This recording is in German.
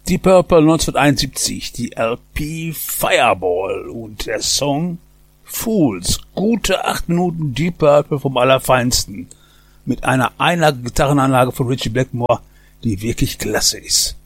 Deep Purple 1971, die LP Fireball und der Song Fools. Gute 8 Minuten Deep Purple vom Allerfeinsten. Mit einer Gitarrenanlage von Ritchie Blackmore, die wirklich klasse ist.